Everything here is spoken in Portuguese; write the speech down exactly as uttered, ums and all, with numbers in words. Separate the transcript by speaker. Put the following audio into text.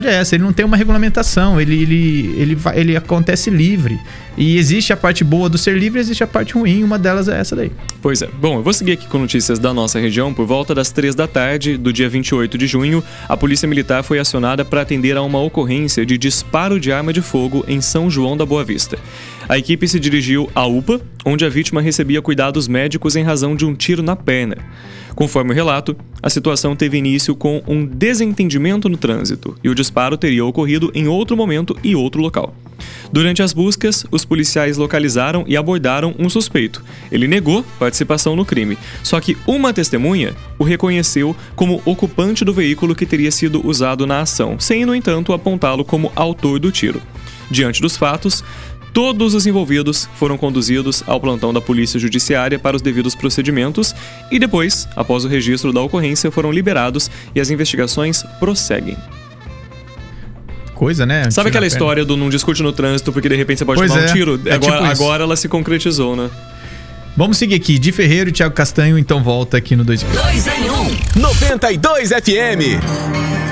Speaker 1: é essa, ele não tem uma regulamentação, ele, ele, ele, vai, ele acontece livre. E existe a parte boa do ser livre, existe a parte ruim, uma delas é essa daí.
Speaker 2: Pois é. Bom, eu vou seguir aqui com notícias da nossa região. Por volta das três da tarde do dia vinte e oito de junho, a Polícia Militar foi acionada para atender a uma ocorrência de disparo de arma de fogo em São João da Boa Vista. A equipe se dirigiu à U P A, onde a vítima recebia cuidados médicos em razão de um tiro na perna. Conforme o relato, a situação teve início com um desentendimento no trânsito e o disparo teria ocorrido em outro momento e outro local. Durante as buscas, os policiais localizaram e abordaram um suspeito. Ele negou participação no crime, só que uma testemunha o reconheceu como ocupante do veículo que teria sido usado na ação, sem, no entanto, apontá-lo como autor do tiro. Diante dos fatos, todos os envolvidos foram conduzidos ao plantão da Polícia Judiciária para os devidos procedimentos e depois, após o registro da ocorrência, foram liberados e as investigações prosseguem.
Speaker 1: Coisa, né?
Speaker 2: Sabe aquela história do não discute no trânsito porque de repente você pode
Speaker 1: pois
Speaker 2: tomar
Speaker 1: é.
Speaker 2: um tiro?
Speaker 1: É
Speaker 2: agora,
Speaker 1: tipo
Speaker 2: agora ela se concretizou, né?
Speaker 1: Vamos seguir aqui. Di Ferreiro e Thiago Castanho, então volta aqui no dois em um.
Speaker 3: dois em um. noventa e dois F M.